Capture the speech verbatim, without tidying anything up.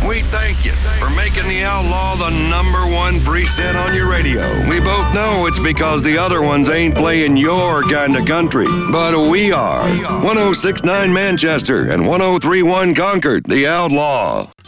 we thank you for making the Outlaw the number one preset on your radio. We both know it's because the other ones ain't playing your kind of country, but we are. one oh six point nine Manchester and one oh three point one Concord, the Outlaw.